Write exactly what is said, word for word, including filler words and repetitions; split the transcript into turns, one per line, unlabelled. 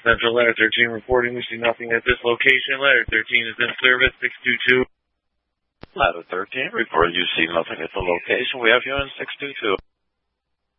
Central Ladder thirteen reporting we see nothing at this location. Ladder thirteen is in service, six two two.
Ladder thirteen reporting you see nothing at the location. We have you in six two two.